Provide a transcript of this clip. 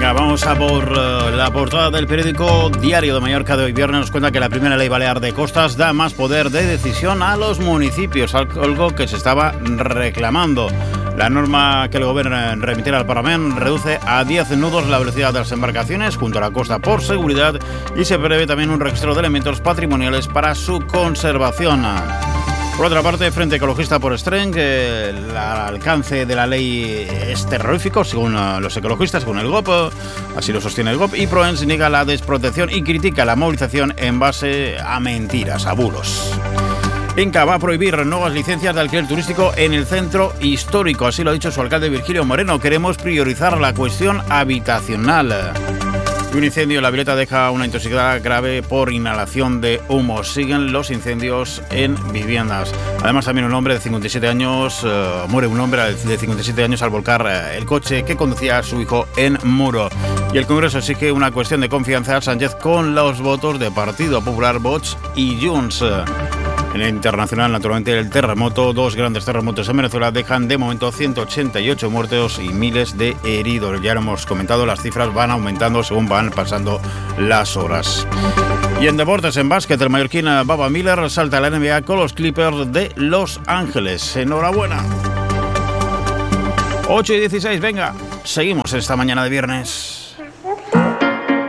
Venga, vamos a por la portada del periódico Diario de Mallorca de hoy viernes. Nos cuenta que la primera ley balear de costas da más poder de decisión a los municipios, algo que se estaba reclamando. La norma que el gobierno remitirá al Parlamento reduce a 10 nudos la velocidad de las embarcaciones junto a la costa por seguridad y se prevé también un registro de elementos patrimoniales para su conservación. Por otra parte, Frente Ecologista por Estrenc, el alcance de la ley es terrorífico, según los ecologistas, según el GOP, así lo sostiene el GOP, y Proens niega la desprotección y critica la movilización en base a mentiras, a bulos. Inca va a prohibir nuevas licencias de alquiler turístico en el centro histórico, así lo ha dicho su alcalde Virgilio Moreno. Queremos priorizar la cuestión habitacional. Y un incendio en La Vileta deja una intoxicación grave por inhalación de humo. Siguen los incendios en viviendas. Además, también un hombre de 57 años, muere un hombre de 57 años al volcar el coche que conducía a su hijo en Muro. Y el Congreso exige una cuestión de confianza a Sánchez con los votos de Partido Popular, Vox y Junts. En el internacional, naturalmente, el terremoto, 2 grandes terremotos en Venezuela dejan de momento 188 muertos y miles de heridos. Ya lo hemos comentado, las cifras van aumentando según van pasando las horas. Y en deportes, en básquet, el mallorquín Baba Miller salta a la NBA con los Clippers de Los Ángeles. Enhorabuena. 8:16, venga, seguimos esta mañana de viernes.